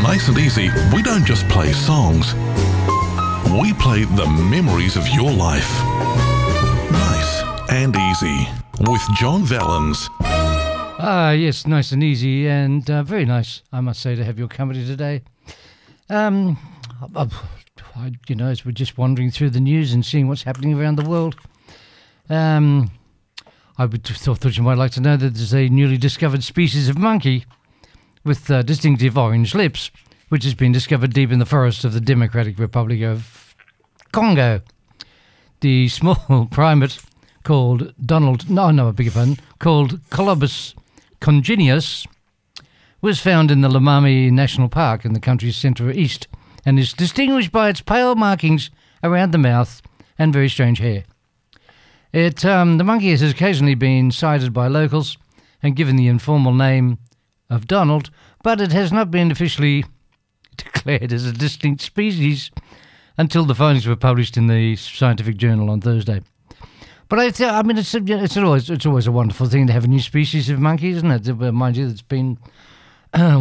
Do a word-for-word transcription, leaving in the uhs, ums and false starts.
Nice and Easy, we don't just play songs. We play the memories of your life. Nice and Easy with John Vallens. Ah, yes, nice and easy, and uh, very nice, I must say, to have your company today. Um, I, I, you know, as we're just wandering through the news and seeing what's happening around the world, um, I would thought, thought you might like to know that there's a newly discovered species of monkey with uh, distinctive orange lips, which has been discovered deep in the forest of the Democratic Republic of Congo. The small primate called Donald, no, no, I beg your pardon, called Colobus congenius was found in the Lomami National Park in the country's centre-east and is distinguished by its pale markings around the mouth and very strange hair. It, um, the monkey has occasionally been sighted by locals and given the informal name of Donald, but it has not been officially declared as a distinct species until the findings were published in the Scientific Journal on Thursday. But I, th- I mean, it's it's always it's always a wonderful thing to have a new species of monkey, isn't it? Mind you, it's been uh,